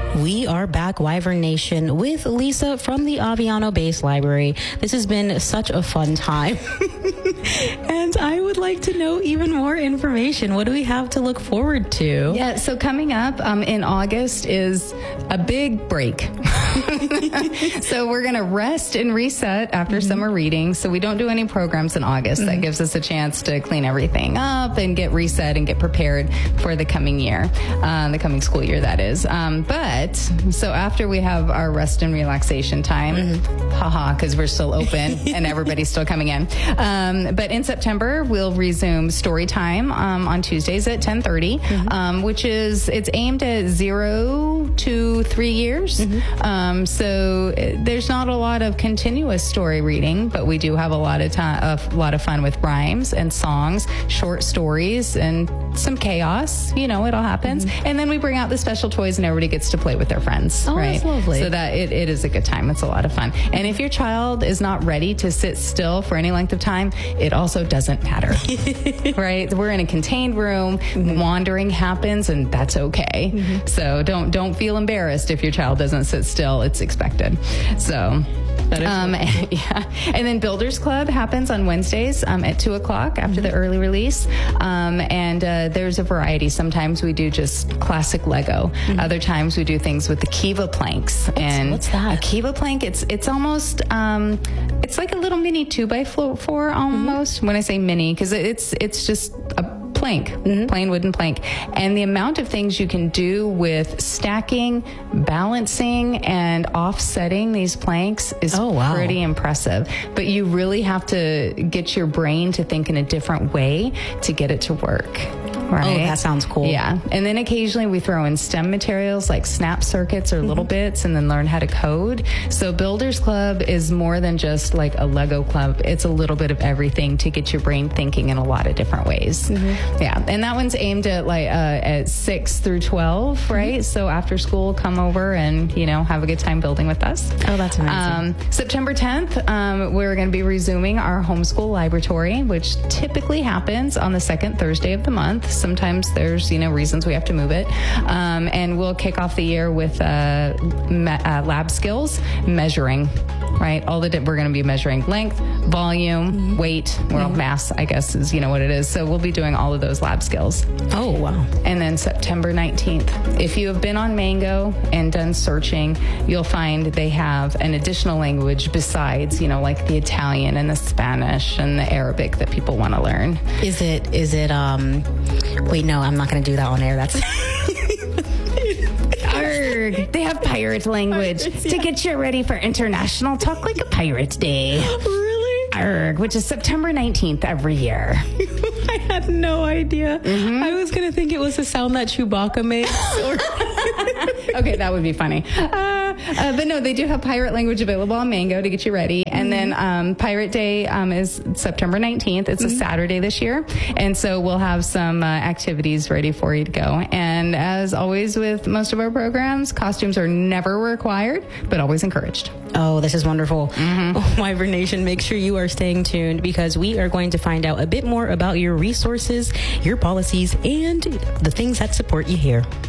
We are back, Wyvern Nation, with Lisa from the Aviano Base Library. This has been such a fun time. And I would like to know even more information. What do we have to look forward to? Yeah, so coming up in August is a big break. So we're going to rest and reset after summer reading. So we don't do any programs in August. That gives us a chance to clean everything up and get reset and get prepared for the coming year, the coming school year, that is. But so after we have our rest and relaxation time, because we're still open and everybody's still coming in. But in September, we'll resume story time on Tuesdays at 10:30, which is, it's aimed at 0 to 3 years. So there's not a lot of continuous story reading, but we do have a lot of time, a lot of fun with rhymes and songs, short stories, and some chaos. You know, it all happens. And then we bring out the special toys and everybody gets to play with their friends. Oh, right? that's lovely. So that it is a good time. It's a lot of fun. And if your child is not ready to sit still for any length of time, it also doesn't matter. Right? We're in a contained room. Wandering happens, and that's okay. So don't feel embarrassed if your child doesn't sit still. It's expected. So. Yeah. And then Builders Club happens on Wednesdays at 2 o'clock after the early release. And there's a variety. Sometimes we do just classic Lego. Other times we do things with the Kiva planks. What's that? A Kiva plank, it's almost, it's like a little mini 2x4 almost. When I say mini, because it's just a plank, plain wooden plank. And the amount of things you can do with stacking, balancing, and offsetting these planks is pretty impressive. But you really have to get your brain to think in a different way to get it to work. Right? Oh, that sounds cool. Yeah. And then occasionally we throw in STEM materials like snap circuits or little bits, and then learn how to code. So Builders Club is more than just like a Lego club. It's a little bit of everything to get your brain thinking in a lot of different ways. Yeah. And that one's aimed at like at 6 through 12, right? So after school, come over and, you know, have a good time building with us. Oh, that's amazing. September 10th, we're going to be resuming our homeschool laboratory, which typically happens on the second Thursday of the month. Sometimes there's, you know, reasons we have to move it. And we'll kick off the year with lab skills, measuring, right? We're going to be measuring length, volume, weight, well, mass, I guess is, you know, what it is. So we'll be doing all of those lab skills. Oh, wow. And then September 19th, if you have been on Mango and done searching, you'll find they have an additional language besides, you know, like the Italian and the Spanish and the Arabic that people want to learn. Is it, wait, no, I'm not going to do that on air. That's... Arrgh. They have pirate language to get you ready for International Talk Like a Pirate Day. Really? Arrgh, which is September 19th every year. I had no idea. I was going to think it was a sound that Chewbacca makes. Okay, that would be funny. But no, they do have pirate language available on Mango to get you ready. And then Pirate Day is September 19th. It's a Saturday this year. And so we'll have some activities ready for you to go. And as always with most of our programs, costumes are never required, but always encouraged. Oh, this is wonderful. Wyvern Nation, make sure you are staying tuned because we are going to find out a bit more about your resources, your policies, and the things that support you here.